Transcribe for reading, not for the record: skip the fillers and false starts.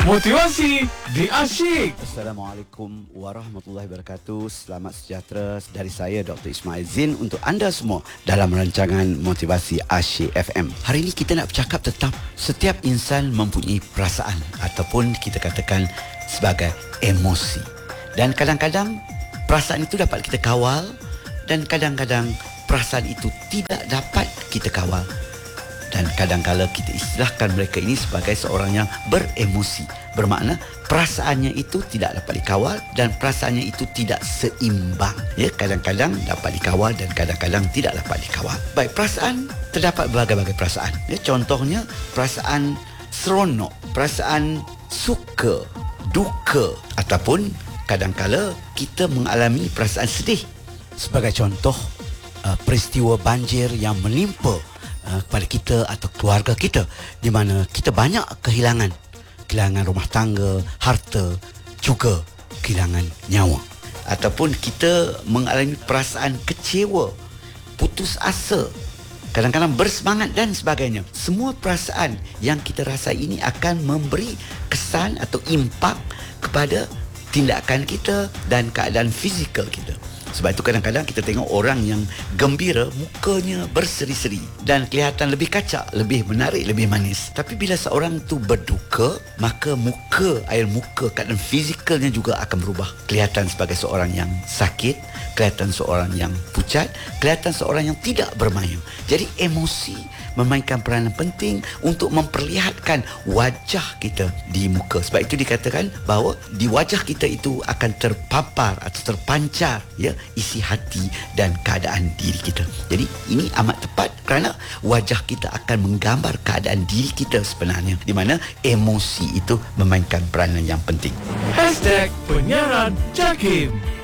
Motivasi di Asyik. Assalamualaikum warahmatullahi wabarakatuh. Selamat sejahtera dari saya Dr. Ismail Zin untuk anda semua dalam rancangan Motivasi Asyik FM. Hari ini kita nak bercakap tentang setiap insan mempunyai perasaan ataupun kita katakan sebagai emosi. Dan kadang-kadang perasaan itu dapat kita kawal dan kadang-kadang perasaan itu tidak dapat kita kawal. Dan kadang-kala kita istilahkan mereka ini sebagai seorang yang beremosi. Bermakna perasaannya itu tidak dapat dikawal dan perasaannya itu tidak seimbang. Ya, kadang-kadang dapat dikawal dan kadang-kadang tidak dapat dikawal. Baik, perasaan terdapat berbagai-bagai perasaan. Ya, contohnya perasaan seronok, perasaan suka, duka ataupun kadang-kala kita mengalami perasaan sedih. Sebagai contoh, peristiwa banjir yang menimpa kepada kita atau keluarga kita, di mana kita banyak kehilangan rumah tangga, harta, juga kehilangan nyawa. Ataupun kita mengalami perasaan kecewa, putus asa, kadang-kadang bersemangat dan sebagainya. Semua perasaan yang kita rasa ini akan memberi kesan atau impak kepada tindakan kita dan keadaan fizikal kita. Sebab itu kadang-kadang kita tengok orang yang gembira, mukanya berseri-seri dan kelihatan lebih kacak, lebih menarik, lebih manis. Tapi bila seorang itu berduka, maka air muka, keadaan fizikalnya juga akan berubah. Kelihatan sebagai seorang yang sakit, kelihatan seorang yang pucat, kelihatan seorang yang tidak bermayu. Jadi emosi memainkan peranan penting untuk memperlihatkan wajah kita di muka. Sebab itu dikatakan bahawa di wajah kita itu akan terpapar atau terpancar isi hati dan keadaan diri kita. Jadi ini amat tepat kerana wajah kita akan menggambar keadaan diri kita sebenarnya, di mana emosi itu memainkan peranan yang penting. #penyiaran Jakim.